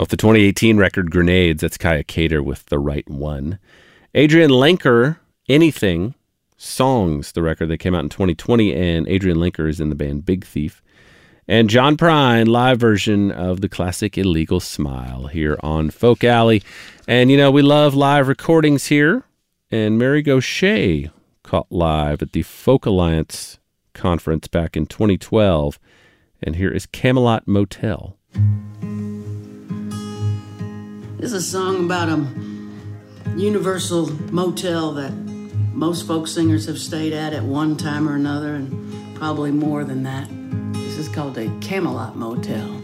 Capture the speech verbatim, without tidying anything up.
Off the twenty eighteen record Grenades, that's Kaya Cater with The Right One. Adrian Lenker, Anything, Songs, the record that came out in twenty twenty, and Adrian Lenker is in the band Big Thief. And John Prine, live version of the classic Illegal Smile here on Folk Alley. And, you know, we love live recordings here. And Mary Gauthier caught live at the Folk Alliance conference back in twenty twelve. And here is Camelot Motel. This is a song about a universal motel that most folk singers have stayed at at one time or another, and probably more than that. This is called a Camelot Motel.